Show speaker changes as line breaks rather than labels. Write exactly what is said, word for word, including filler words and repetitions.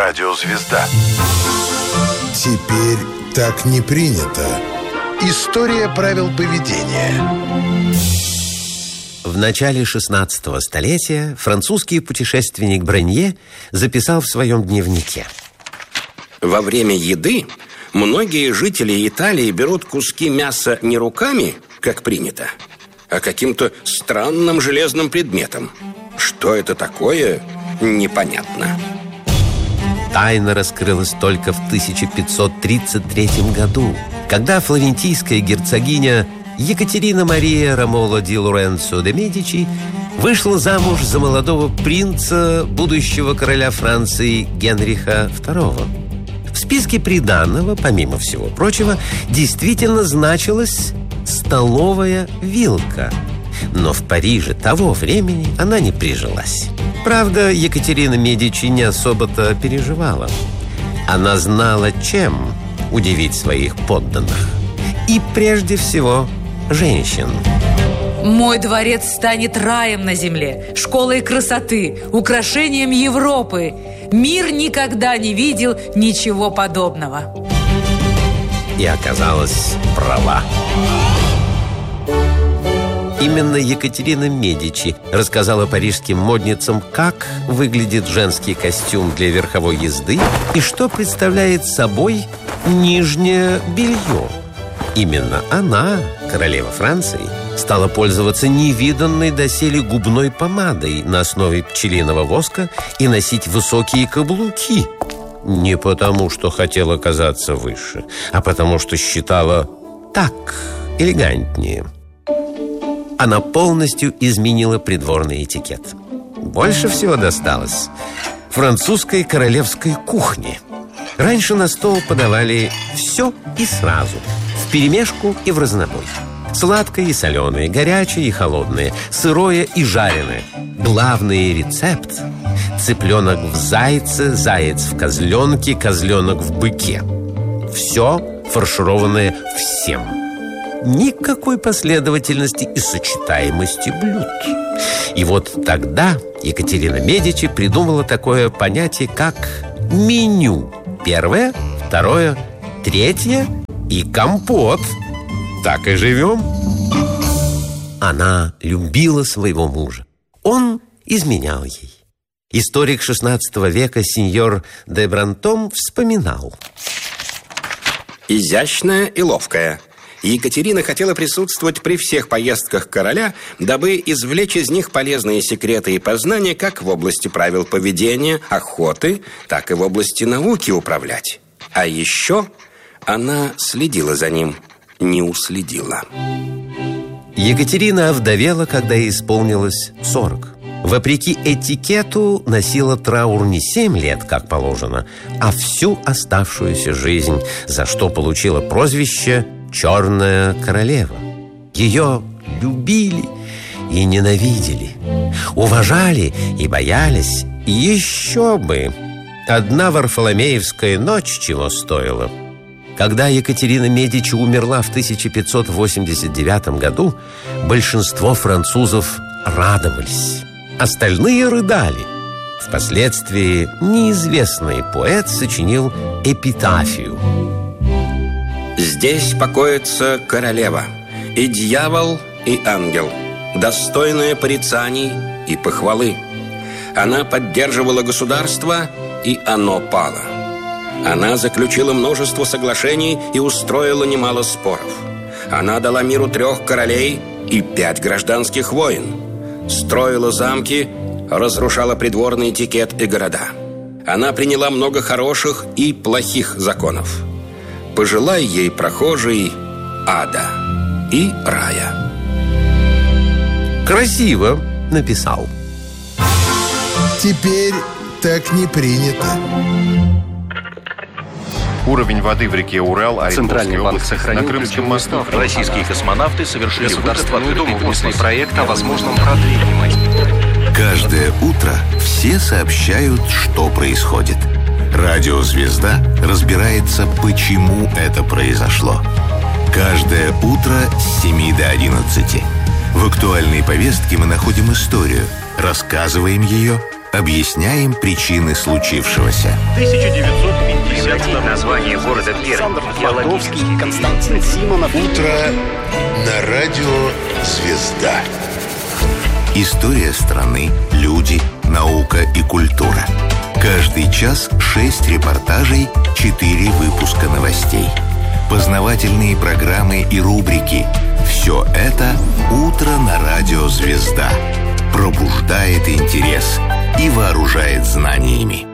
Радиозвезда.
Теперь так не принято. История правил поведения.
В начале шестнадцатого столетия французский путешественник Бронье записал в своем дневнике:
во время еды многие жители Италии берут куски мяса не руками, как принято, а каким-то странным железным предметом. Что это такое, непонятно.
Тайна раскрылась только в тысяча пятьсот тридцать третьем году, когда флорентийская герцогиня Екатерина Мария Ромоло ди Лоренцо де Медичи вышла замуж за молодого принца, будущего короля Франции Генриха второго. В списке приданого, помимо всего прочего, действительно значилась столовая вилка. Но в Париже того времени она не прижилась. Правда, Екатерина Медичи не особо-то переживала. Она знала, чем удивить своих подданных. И прежде всего женщин.
Мой дворец станет раем на земле, школой красоты, украшением Европы. Мир никогда не видел ничего подобного.
И оказалась права. Именно Екатерина Медичи рассказала парижским модницам, как выглядит женский костюм для верховой езды и что представляет собой нижнее белье. Именно она, королева Франции, стала пользоваться невиданной доселе губной помадой на основе пчелиного воска и носить высокие каблуки. Не потому, что хотела казаться выше, а потому, что считала так элегантнее. Она полностью изменила придворный этикет. Больше всего досталось французской королевской кухне. Раньше на стол подавали все и сразу, вперемешку и в разнобой. Сладкое и соленое, горячее и холодное, сырое и жареное. Главный рецепт – цыпленок в зайце, заяц в козленке, козленок в быке. Все фаршированное всем. Никакой последовательности и сочетаемости блюд. И вот тогда Екатерина Медичи придумала такое понятие, как меню. Первое, второе, третье и компот. Так и живем. Она любила своего мужа. Он изменял ей. Историк шестнадцатого века сеньор де Брантом вспоминал:
изящная и ловкая. Екатерина хотела присутствовать при всех поездках короля, дабы извлечь из них полезные секреты и познания как в области правил поведения, охоты, так и в области науки управлять. А еще она следила за ним, не уследила.
Екатерина овдовела, когда ей исполнилось сорок. Вопреки этикету носила траур не семь лет, как положено, а всю оставшуюся жизнь, за что получила прозвище «Черная королева». Ее любили и ненавидели, уважали и боялись. И еще бы! Одна Варфоломеевская ночь чего стоила. Когда Екатерина Медичи умерла в тысяча пятьсот восемьдесят девятом году, большинство французов радовались, остальные рыдали. Впоследствии неизвестный поэт сочинил эпитафию: «Здесь покоится королева, и дьявол, и ангел, достойная порицаний и похвалы. Она поддерживала государство, и оно пало. Она заключила множество соглашений и устроила немало споров. Она дала миру трех королей и пять гражданских войн. Строила замки, разрушала придворный этикет и города. Она приняла много хороших и плохих законов. Пожелай ей, прохожий, ада и рая». Красиво написал.
Теперь так не принято.
Уровень воды в реке Урал,
Центральный банк сохранил
на Крымском мосту.
Российские космонавты совершили
Государственную Думу
космосный проект о возможном продлении.
Каждое утро все сообщают, что происходит. Радиозвезда разбирается, почему это произошло. Каждое утро с семи до одиннадцати. В актуальной повестке мы находим историю, рассказываем ее Объясняем причины случившегося.
тысяча девятьсот пятьдесят
название города Пермь.
Геологический Константин Симонов.
Утро на радио «Звезда».
История страны, люди, наука и культура. Каждый час шесть репортажей, четыре выпуска новостей. Познавательные программы и рубрики. Все это «Утро на радио «Звезда». Пробуждает интерес и вооружает знаниями.